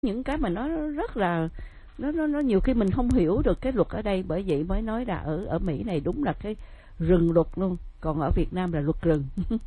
những cái mà nó rất là nó nhiều khi mình không hiểu được cái luật ở đây, bởi vậy mới nói là ở Mỹ này đúng là cái rừng luật luôn, còn ở Việt Nam là luật rừng.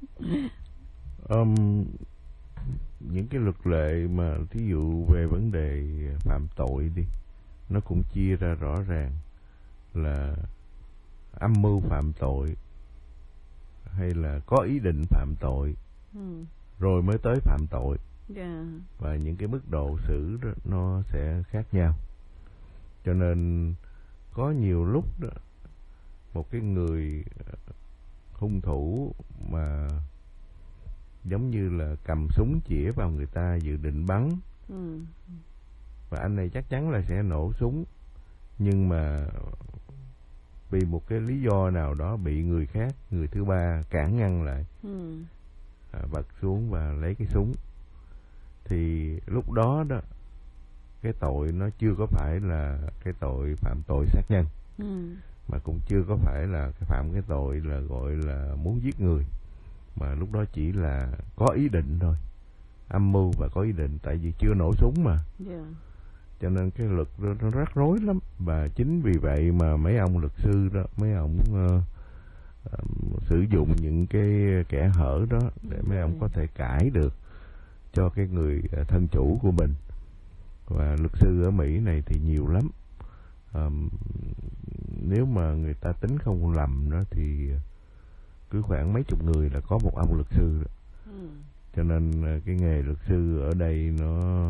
Những cái luật lệ mà thí dụ về vấn đề phạm tội đi, nó cũng chia ra rõ ràng là âm mưu phạm tội hay là có ý định phạm tội, rồi mới tới phạm tội. Và những cái mức độ xử đó, nó sẽ khác nhau. Cho nên có nhiều lúc đó, một cái người hung thủ mà giống như là cầm súng chĩa vào người ta dự định bắn, và anh này chắc chắn là sẽ nổ súng, nhưng mà vì một cái lý do nào đó bị người khác, người thứ ba cản ngăn lại, bật xuống và lấy cái súng, thì lúc đó đó cái tội nó chưa có phải là cái tội phạm tội sát nhân, mà cũng chưa có phải là cái tội là gọi là muốn giết người, mà lúc đó chỉ là có ý định thôi, âm mưu và có ý định, tại vì chưa nổ súng mà. Cho nên cái luật nó rắc rối lắm, và chính vì vậy mà mấy ông luật sư đó, mấy ông sử dụng những cái kẽ hở đó để mấy ông có thể cãi được cho cái người thân chủ của mình. Và luật sư ở Mỹ này thì nhiều lắm. Nếu mà người ta tính không lầm đó thì cứ khoảng mấy chục người là có một ông luật sư đó. Cho nên cái nghề luật sư ở đây nó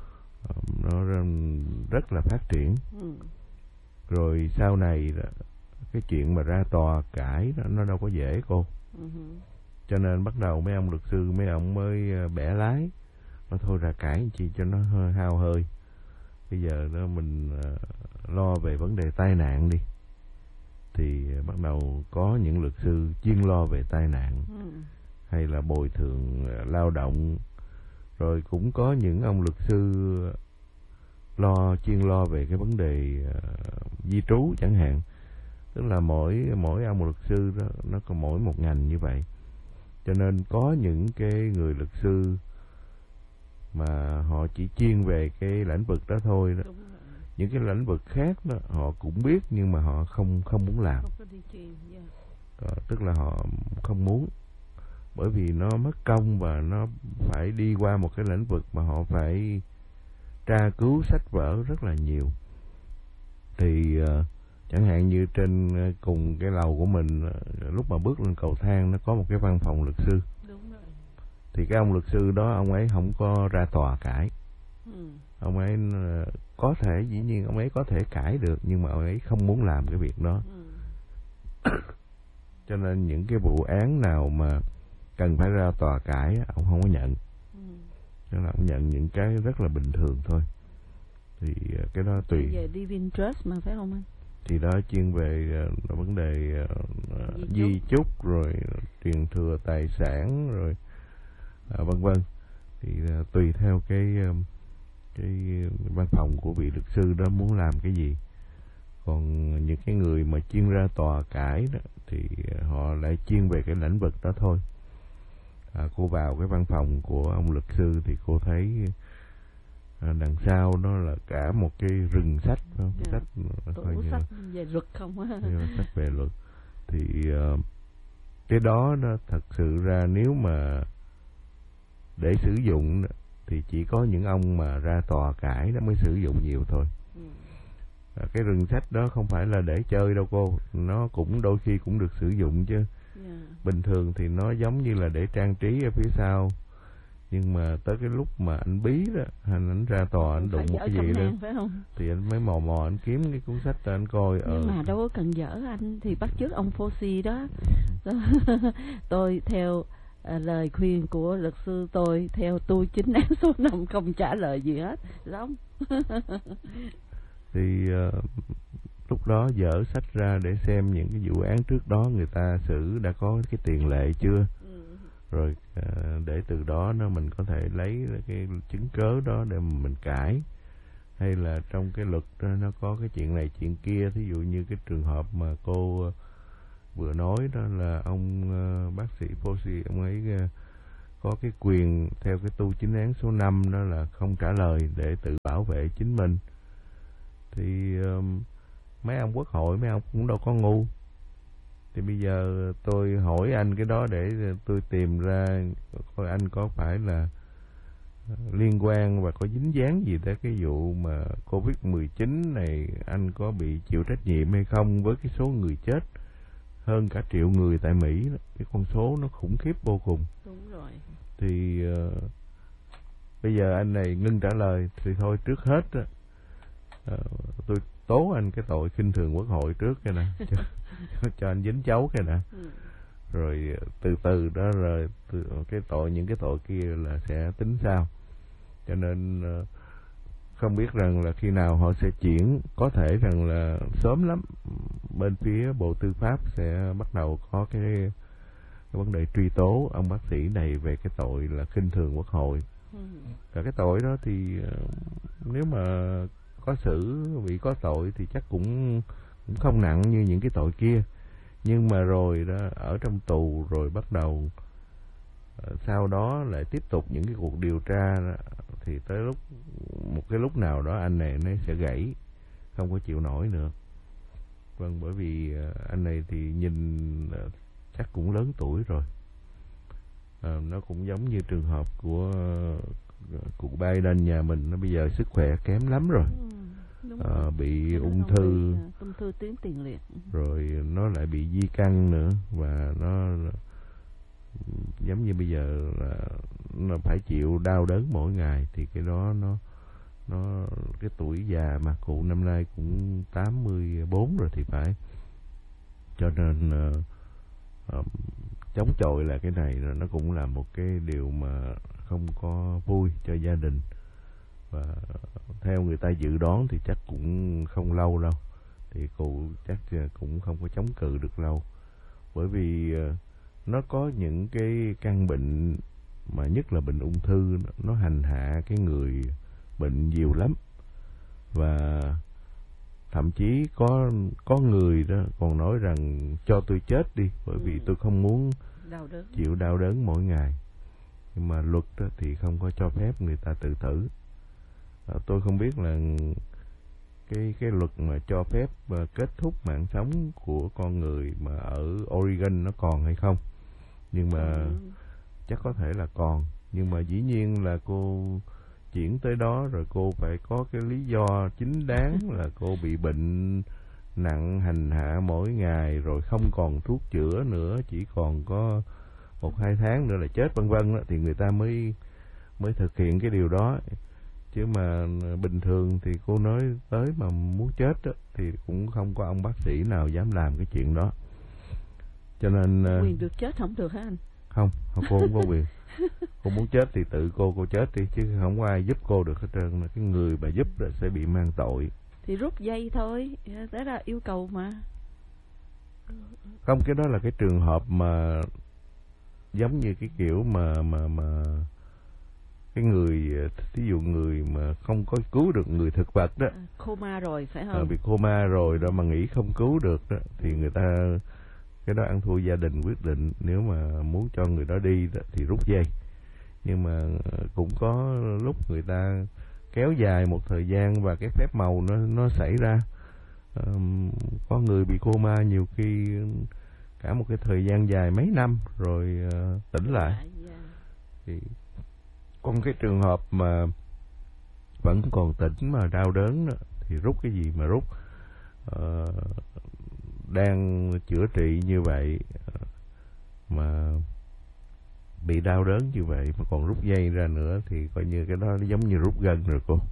rất là phát triển. Rồi sau này cái chuyện mà ra tòa cãi đó, nó đâu có dễ cô. Cho nên bắt đầu mấy ông luật sư, mấy ông mới bẻ lái, nó thôi ra cãi chi cho nó hơi hao hơi. Bây giờ đó mình lo về vấn đề tai nạn đi, thì bắt đầu có những luật sư chuyên lo về tai nạn, hay là bồi thường lao động. Rồi cũng có những ông luật sư chuyên lo về cái vấn đề di trú chẳng hạn. Tức là mỗi ông luật sư đó, nó có mỗi một ngành như vậy. Cho nên có những cái người luật sư mà họ chỉ chuyên về cái lĩnh vực đó thôi đó. Những cái lĩnh vực khác đó họ cũng biết, nhưng mà họ không muốn làm. Tức là họ không muốn, bởi vì nó mất công và nó phải đi qua một cái lĩnh vực mà họ phải tra cứu sách vở rất là nhiều. Thì chẳng hạn như trên cùng cái lầu của mình, lúc mà bước lên cầu thang nó có một cái văn phòng luật sư. Thì cái ông luật sư đó, ông ấy không có ra tòa cãi. Ông ấy có thể, dĩ nhiên ông ấy có thể cãi được, nhưng mà ông ấy không muốn làm cái việc đó. Cho nên những cái vụ án nào mà cần phải ra tòa cãi, ông không có nhận. Cho nên ông nhận những cái rất là bình thường thôi. Thì cái đó tùy. Về Living Trust mà phải không anh? Thì đó chuyên về vấn đề di chúc, rồi truyền thừa tài sản, rồi vân vân. Thì tùy theo cái văn phòng của vị luật sư đó muốn làm cái gì. Còn những cái người mà chuyên ra tòa cãi đó thì họ lại chuyên về cái lĩnh vực đó thôi. Cô vào cái văn phòng của ông luật sư thì cô thấy đằng sau đó là cả một cái rừng sách, không? Sách về luật không á. Sách về luật. Thì cái đó thật sự ra nếu mà để sử dụng thì chỉ có những ông mà ra tòa cãi nó mới sử dụng nhiều thôi. Cái rừng sách đó không phải là để chơi đâu cô, nó cũng đôi khi cũng được sử dụng chứ. Bình thường thì nó giống như là để trang trí ở phía sau, nhưng mà tới cái lúc mà anh bí đó, anh ra tòa anh đụng một cái gì đó thì anh mới mò anh kiếm cái cuốn sách cho anh coi. Nhưng mà đâu có cần dở anh, thì bắt chước ông Fosi đó. Tôi theo lời khuyên của luật sư tôi, theo tôi 9 án số 5 không trả lời gì hết, giống. Thì lúc đó dở sách ra để xem những cái vụ án trước đó người ta xử đã có cái tiền lệ chưa, rồi để từ đó mình có thể lấy cái chứng cớ đó để mà mình cãi. Hay là trong cái luật nó có cái chuyện này chuyện kia, thí dụ như cái trường hợp mà cô vừa nói đó là ông bác sĩ Fosi, ông ấy có cái quyền theo cái tu chính án số 5 đó là không trả lời để tự bảo vệ chính mình. Thì mấy ông quốc hội, mấy ông cũng đâu có ngu. Thì bây giờ tôi hỏi anh cái đó để tôi tìm ra coi anh có phải là liên quan và có dính dáng gì tới cái vụ mà Covid-19 này, anh có bị chịu trách nhiệm hay không với cái số người chết hơn cả 1 triệu người tại Mỹ đó. Cái con số nó khủng khiếp vô cùng. Đúng rồi. Thì bây giờ anh này ngưng trả lời thì thôi, trước hết tôi tố anh cái tội khinh thường quốc hội trước cái nè, cho anh dính chấu cái nè. Rồi từ từ đó rồi những cái tội kia là sẽ tính sau. Cho nên không biết rằng là khi nào họ sẽ chuyển, có thể rằng là sớm lắm bên phía Bộ Tư pháp sẽ bắt đầu có cái vấn đề truy tố ông bác sĩ này về cái tội là khinh thường quốc hội. Và cái tội đó thì nếu mà có xử bị có tội thì chắc cũng không nặng như những cái tội kia. Nhưng mà rồi đó, ở trong tù rồi bắt đầu sau đó lại tiếp tục những cái cuộc điều tra đó, thì tới một cái lúc nào đó anh này nó sẽ gãy, không có chịu nổi nữa. Vâng, bởi vì anh này thì nhìn chắc cũng lớn tuổi rồi. Nó cũng giống như trường hợp của cụ Biden nhà mình, nó bây giờ sức khỏe kém lắm rồi. Bị ung thư tuyến tiền liệt, rồi nó lại bị di căn nữa, và nó giống như bây giờ là nó phải chịu đau đớn mỗi ngày. Thì cái đó nó cái tuổi già mà cụ năm nay cũng 84 rồi thì phải. Cho nên chống chọi là cái này nó cũng là một cái điều mà không có vui cho gia đình. Và theo người ta dự đoán thì chắc cũng không lâu đâu, thì cụ chắc cũng không có chống cự được lâu. Bởi vì nó có những cái căn bệnh mà nhất là bệnh ung thư, nó hành hạ cái người bệnh nhiều lắm. Và thậm chí có người đó còn nói rằng cho tôi chết đi, bởi vì tôi không muốn chịu đau đớn mỗi ngày. Nhưng mà luật đó thì không có cho phép người ta tự tử. Tôi không biết là cái luật mà cho phép kết thúc mạng sống của con người mà ở Oregon nó còn hay không. Nhưng mà chắc có thể là còn. Nhưng mà dĩ nhiên là cô chuyển tới đó rồi cô phải có cái lý do chính đáng là cô bị bệnh nặng hành hạ mỗi ngày, rồi không còn thuốc chữa nữa, chỉ còn có 1-2 tháng nữa là chết vân vân, thì người ta mới thực hiện cái điều đó. Chứ mà bình thường thì cô nói tới mà muốn chết đó, thì cũng không có ông bác sĩ nào dám làm cái chuyện đó. Cho nên quyền được chết không được hả anh? Không, cô không có quyền. Cô muốn chết thì tự cô chết đi, chứ không có ai giúp cô được hết trơn. Cái người mà giúp đó sẽ bị mang tội. Thì rút dây thôi, đó là yêu cầu mà. Không, cái đó là cái trường hợp mà giống như cái kiểu mà cái người, ví dụ người mà không có cứu được người thực vật đó, coma rồi phải không? Bị coma rồi đó mà nghĩ không cứu được đó, thì người ta, cái đó ăn thua gia đình quyết định. Nếu mà muốn cho người đó đi đó, thì rút dây. Nhưng mà cũng có lúc người ta kéo dài một thời gian và cái phép màu nó xảy ra. Có người bị coma nhiều khi cả một cái thời gian dài mấy năm rồi tỉnh lại. Thì còn cái trường hợp mà vẫn còn tỉnh mà đau đớn đó, thì rút cái gì mà rút. Đang chữa trị như vậy mà bị đau đớn như vậy mà còn rút dây ra nữa thì coi như cái đó nó giống như rút gân rồi cô.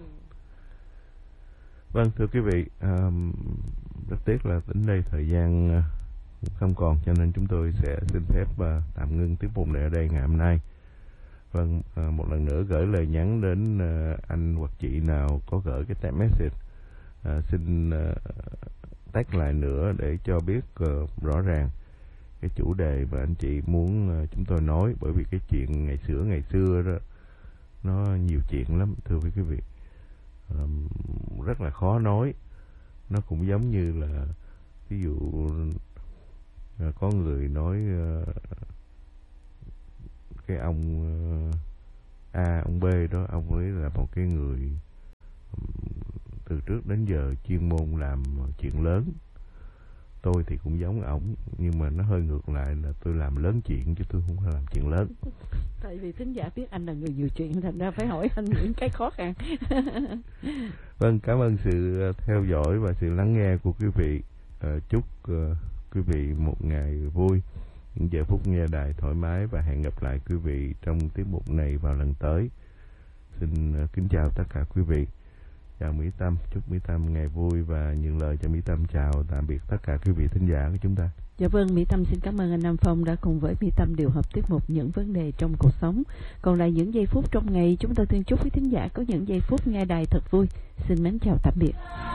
Vâng, thưa quý vị, rất tiếc là đến đây thời gian không còn, cho nên chúng tôi sẽ xin phép tạm ngưng tiếp mục này ở đây ngày hôm nay. Vâng, một lần nữa gửi lời nhắn đến anh hoặc chị nào có gửi cái text message, xin tag lại nữa để cho biết rõ ràng cái chủ đề mà anh chị muốn chúng tôi nói. Bởi vì cái chuyện ngày xưa đó nó nhiều chuyện lắm thưa quý vị, rất là khó nói. Nó cũng giống như là ví dụ có người nói cái ông A, ông B đó, ông ấy là một cái người từ trước đến giờ chuyên môn làm chuyện lớn. Tôi thì cũng giống ổng, nhưng mà nó hơi ngược lại là tôi làm lớn chuyện chứ tôi không phải làm chuyện lớn. Tại vì thính giả biết anh là người nhiều chuyện, thành ra phải hỏi anh những cái khó khăn. Vâng, cảm ơn sự theo dõi và sự lắng nghe của quý vị. Chúc quý vị một ngày vui, những giờ phút nghe đài thoải mái, và hẹn gặp lại quý vị trong tiết mục này vào lần tới. Xin kính chào tất cả quý vị. Chào Mỹ Tâm, chúc Mỹ Tâm ngày vui và nhường lời cho Mỹ Tâm chào tạm biệt tất cả quý vị thính giả của chúng ta. Dạ vâng, Mỹ Tâm xin cảm ơn anh Nam Phong đã cùng với Mỹ Tâm điều hợp tiết mục những vấn đề trong cuộc sống. Còn lại những giây phút trong ngày, chúng tôi xin chúc quý thính giả có những giây phút nghe đài thật vui. Xin mến chào tạm biệt.